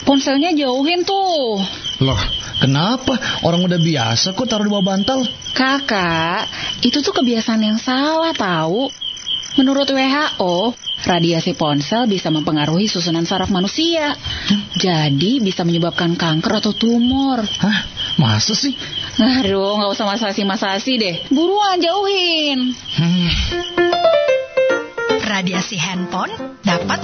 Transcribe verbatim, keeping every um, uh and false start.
ponselnya jauhin tuh. Loh, kenapa? Orang udah biasa kok taruh di bawah bantal. Kakak, itu tuh kebiasaan yang salah tahu. Menurut W H O, radiasi ponsel bisa mempengaruhi susunan saraf manusia. Hmm? Jadi bisa menyebabkan kanker atau tumor. Hah? Masa sih? Aduh, gak usah masasi-masasi deh. Buruan jauhin. Hmm. Radiasi handphone dapat